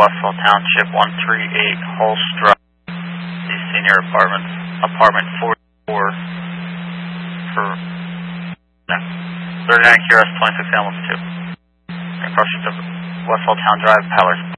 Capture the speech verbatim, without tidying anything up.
Westfall Township, one three eight Hulse Drive, the senior apartment, apartment forty-four for no, thirty-nine Q R S twenty-six Hamilton two. Approach to Westfall Town Drive, Powers.